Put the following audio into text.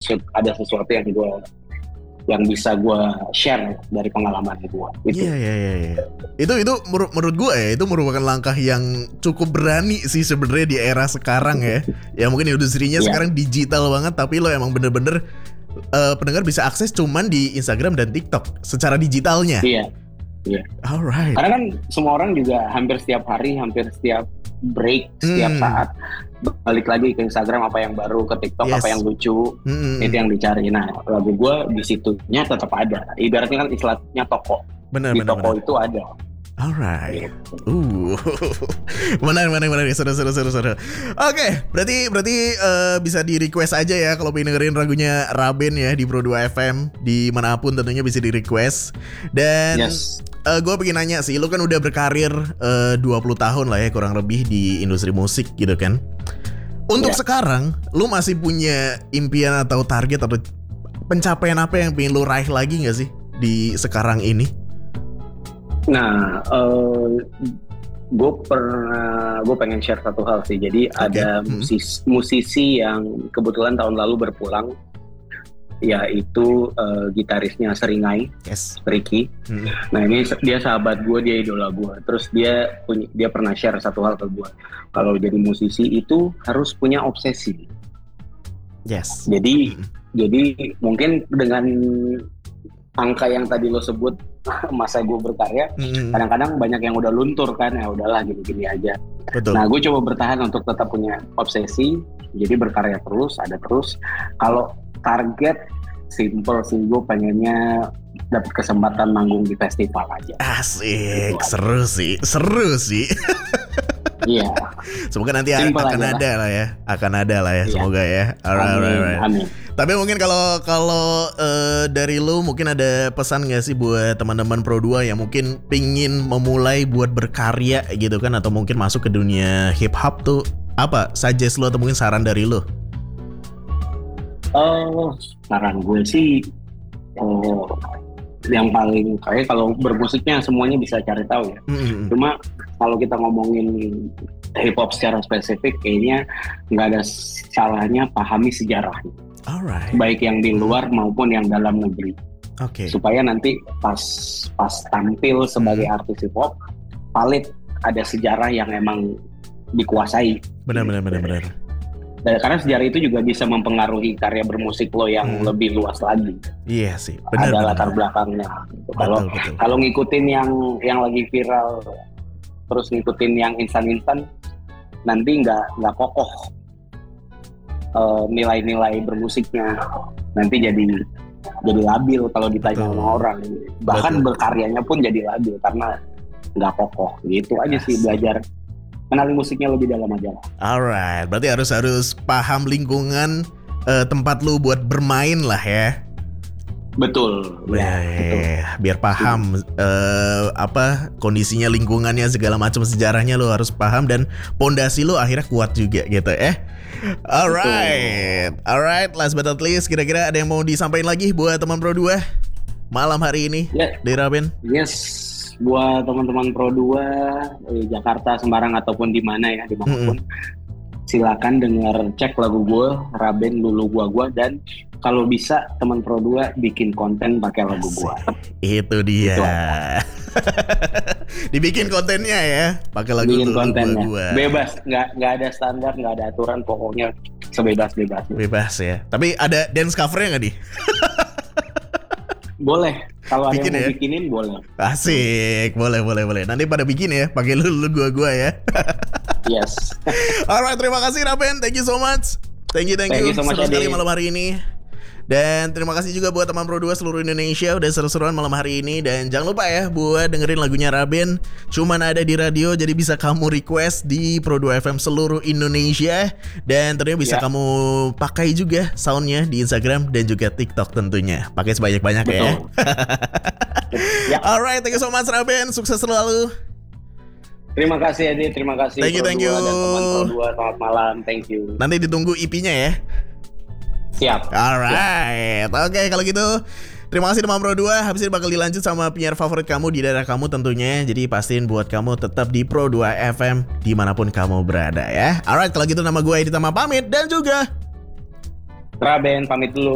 ada sesuatu yang bisa gue share dari pengalaman gue. Iya. Itu menurut gue ya, itu merupakan langkah yang cukup berani sih sebenarnya di era sekarang ya. Ya mungkin industrinya sekarang digital banget, tapi lo emang bener-bener pendengar bisa akses cuman di Instagram dan TikTok secara digitalnya. Iya. Alright. Karena kan semua orang juga hampir setiap hari, hampir setiap break, setiap saat balik lagi ke Instagram, apa yang baru, ke TikTok apa yang lucu, itu yang dicari. Nah, lagu gue di situnya tetap ada. Ibaratnya kan istilahnya toko. Di toko itu ada. Alright. Menarik. Seru. Oke, berarti bisa di request aja ya kalau pengen dengerin lagunya Raben ya di Pro 2 FM dimanapun tentunya bisa di request. Dan gue pengen nanya sih, lu kan udah berkarir 20 tahun lah ya kurang lebih di industri musik gitu kan. Untuk sekarang, lu masih punya impian atau target atau pencapaian apa yang pengen lu raih lagi gak sih di sekarang ini? Nah, gue pengen share satu hal sih. Jadi ada musisi yang kebetulan tahun lalu berpulang, yaitu gitarisnya Seringai, Ricky. Nah ini dia sahabat gue, dia idola gue. Terus dia pernah share satu hal ke gue. Kalau jadi musisi itu harus punya obsesi. Jadi mungkin dengan angka yang tadi lo sebut masa gue berkarya, kadang-kadang banyak yang udah luntur kan, ya udahlah gini-gini aja. Betul. Nah gue coba bertahan untuk tetap punya obsesi, jadi berkarya terus, ada terus. Kalau target simple sih, gue pengennya dapat kesempatan manggung di festival aja. Asik, seru sih. Iya. Semoga nanti akan ada lah ya, semoga ya. Alright. Amin. Tapi mungkin kalau dari lu mungkin ada pesan gak sih buat teman-teman Pro 2 yang mungkin pingin memulai buat berkarya gitu kan, atau mungkin masuk ke dunia hip hop tuh, apa suggest lu atau mungkin saran dari lu? Saran gue sih yang paling kayak kalau bermusiknya semuanya bisa cari tahu ya. Cuma kalau kita ngomongin hip hop secara spesifik, kayaknya nggak ada salahnya pahami sejarahnya. Alright. Baik yang di luar maupun yang dalam negeri. Supaya nanti pas tampil sebagai artis hip hop, valid, ada sejarah yang emang dikuasai. Benar. Karena sejarah itu juga bisa mempengaruhi karya bermusik lo yang lebih luas lagi. Iya sih, benar. Ada latar belakangnya. Kalau ngikutin yang lagi viral, terus ngikutin yang instan, nanti nggak kokoh nilai-nilai bermusiknya. Nanti jadi labil kalau ditanya sama orang. Bahkan berkaryanya pun jadi labil karena nggak kokoh. Gitu aja sih, belajar kenali musiknya lebih dalam aja lah. Alright, berarti harus paham lingkungan tempat lu buat bermain lah ya. Betul. Biar paham kondisinya, lingkungannya, segala macam sejarahnya lu harus paham, dan pondasi lu akhirnya kuat juga gitu ya. Alright, last but not least, kira-kira ada yang mau disampaikan lagi buat teman Pro 2 malam hari ini dari Raben? Yes. Buat teman-teman Pro 2 di Jakarta, Semarang ataupun di mana ya, dimanapun, silakan cek lagu gue Raben Lulu Gua, dan kalau bisa teman Pro 2 bikin konten pakai lagu gue. Itu dia. Dibikin kontennya ya, pakai lagu Lulu kontennya. Gua. Bebas, nggak ada standar, nggak ada aturan, pokoknya sebebas-bebasnya. Bebas ya. Tapi ada dance covernya nggak nih? Boleh, kalau ada yang mau bikinin boleh. Asik, boleh. Nanti pada bikin ya, pakai Lulu Gua ya. Yes. Alright, terima kasih Raben, thank you so much. Thank you so much sekali malam hari ini. Dan terima kasih juga buat teman Pro 2 seluruh Indonesia udah seru-seruan malam hari ini. Dan jangan lupa ya buat dengerin lagunya Raben, cuman ada di radio, jadi bisa kamu request di Pro 2 FM seluruh Indonesia. Dan tentunya bisa kamu pakai juga soundnya di Instagram dan juga TikTok tentunya. Pakai sebanyak-banyak ya. Alright, thank you so much Raben, sukses selalu. Terima kasih Adi, terima kasih. Thank you. Dan teman Pro 2, selamat malam, thank you. Nanti ditunggu EP-nya ya. Siap. Alright, oke, kalau gitu terima kasih teman Pro 2. Habis ini bakal dilanjut sama penyiar favorit kamu di daerah kamu tentunya. Jadi pastiin buat kamu tetap di Pro 2 FM dimanapun kamu berada ya. Alright, kalau gitu nama gue Edi Tama pamit, dan juga Raben pamit dulu.